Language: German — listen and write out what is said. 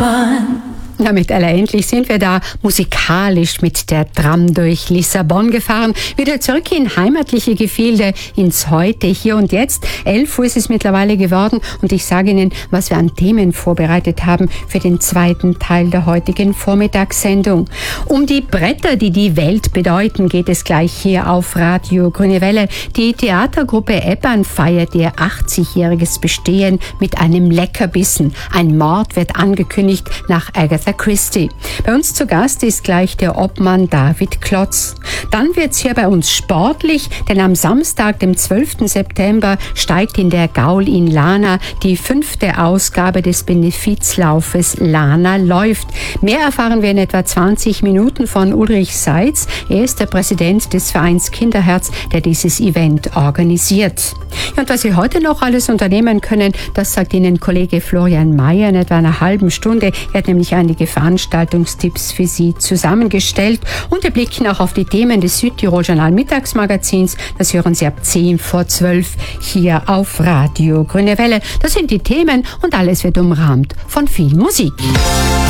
Damit endlich sind wir da musikalisch mit der Tram durch Lissabon gefahren, wieder zurück in heimatliche Gefilde, ins Heute, Hier und Jetzt. 11 Uhr ist es mittlerweile geworden und ich sage Ihnen, was wir an Themen vorbereitet haben für den zweiten Teil der heutigen Vormittagssendung. Um die Bretter, die die Welt bedeuten, geht es gleich hier auf Radio Grüne Welle. Die Theatergruppe Eppern feiert ihr 80-jähriges Bestehen mit einem Leckerbissen. Ein Mord wird angekündigt nach Agatha Christie. Bei uns zu Gast ist gleich der Obmann David Klotz. Dann wird's hier bei uns sportlich, denn am Samstag, dem 12. September, steigt in der Gaul in Lana die 5. Ausgabe des Benefizlaufes Lana läuft. Mehr erfahren wir in etwa 20 Minuten von Ulrich Seitz. Er ist der Präsident des Vereins Kinderherz, der dieses Event organisiert. Ja, und was Sie heute noch alles unternehmen können, das sagt Ihnen Kollege Florian Mayer in etwa einer halben Stunde. Er hat nämlich einige Veranstaltungstipps für Sie zusammengestellt. Und wir blicken auch auf die Themen des Südtirol Journal Mittagsmagazins. Das hören Sie ab 10 vor 12 hier auf Radio Grüne Welle. Das sind die Themen und alles wird umrahmt von viel Musik.